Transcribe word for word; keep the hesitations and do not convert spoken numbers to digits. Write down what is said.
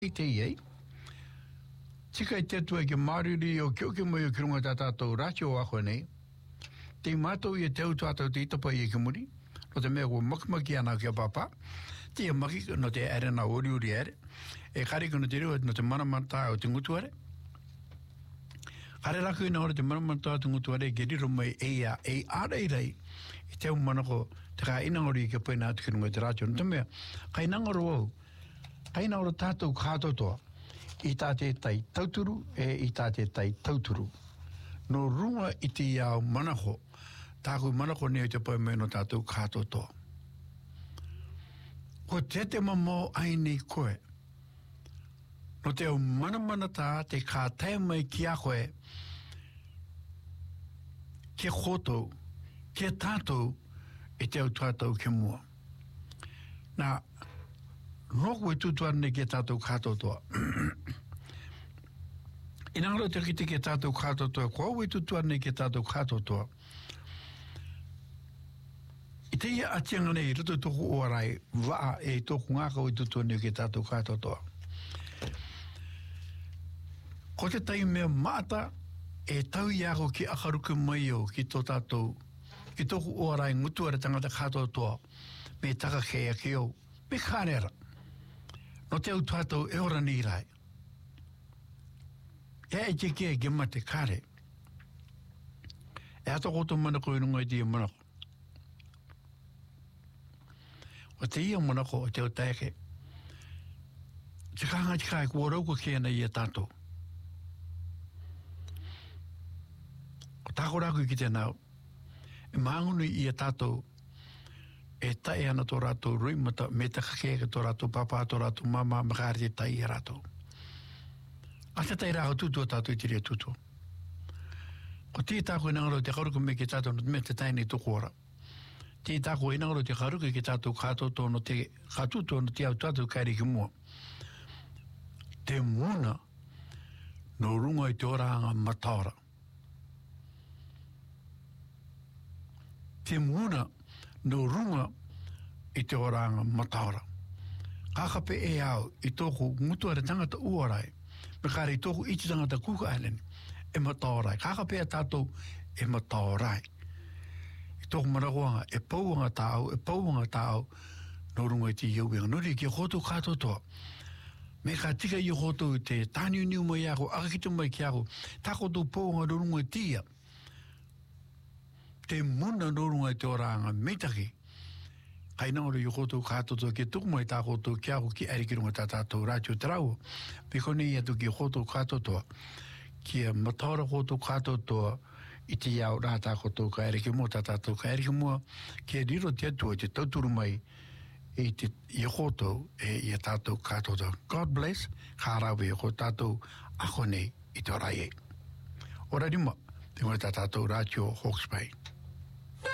te iei. Tika i tetua ki maruri o kioke mo i kirunga tātātou rāti o ako nei. Te mātou i te tātou te itapa i e kimuri. No te mea ko makimaki ana ki a papa. Te ia maki no te ere na ori uri ere. E kare kono te reo no te manamata o te ngutu are. Kare raku ina ora te manamata o te ngutu are ke riro mai e a e arei rei. I te umanako te ka inangori i ke pēna atu kirunga te rāti o. No te mea, kai nangaro au. Aina ora tātou kātotoa, i tā te tai tauturu e i tā te tai tauturu. No runga i te iau manako, tāku manako neo te pai mai no tātou kātotoa. Ko te te mamo aini koe, no te au manamana tā te kā tai mai ki a koe, ke koto, ke tātou, e te au tātou ke mua. Nā, Noko e tutuane ke tātou kātotoa. I nangaro te kite ke tātou kātotoa, kua e tutuane ke tātou kātotoa. I te ia atianga nei, rito toko oarai, waa e toko ngākau e tutuane ke tātou kātotoa. Ko te tai mea māta, e tau i ako ki akaruku mai o ki tō tātou, ki toko oarai ngutuare tangata kātotoa, me taka kea ki au, me kānera. No te au tātou e ora ni rai. E e te kia e mate kare. E ato koto manako i runga i te manako. O te ia manako o te au taeke. Te kanga te kai kua rauko kia na i a tātou. O tāko rāku ki te nau. E maangunu i a tātou. E tae ana tō rātou ruimata, me te kakeke tō rātou papa, tō rātou mama, makari te tai e rātou. A te tai rāko tūtua tātou i te rea tūtua. Ko tī tāko i nangaro te karuku me ke tātou no me te tai nei tōko ora. Tī tāko i nangaro te karuku ke tātou kātoto no te kātuto no te au tātou kairi ki mua. Te muna no runga i te oranga mataora. Te muna no runga i te oranga mataora. Kakape e au i tōku ngutuare tangata uarai, me kare i tōku iti tangata Cook Island, e mataorai. Kakape a tātou e mataorai. I tōku marakoanga, e pauanga tāu, e pauanga tāu, no runga i te iauinga. Nori ki hotu kātotoa. Me ka tika i hotu i te tāniu niu mai ako, akakitu mai ki ako, tako tō pauanga no runga i tia. Te muna norunga i te oranga meitaki. Kai naoro i koto kātoto ke tuku mai tā koto kia ko ki arikirunga tā tātou rātio trau. Peko nei atu ki koto kātotoa. Kia mataora koto kātotoa i te iau rā tā koto ka arikimua tā tātou ka arikimua. Kia riro te atua te tauturu mai i te i koto e i a tātou kātotoa. God bless. Ka rawe i ko tātou ako nei i te orai e. Ora rima, te ngoi tā tātou rātio Hawke's Bay.